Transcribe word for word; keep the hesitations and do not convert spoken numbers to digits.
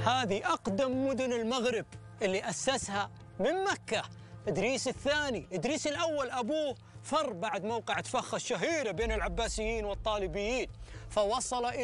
هذه أقدم مدن المغرب اللي أسسها من مكة إدريس الثاني. إدريس الأول أبوه فر بعد موقعة فخ الشهيرة بين العباسيين والطالبيين، فوصل إلى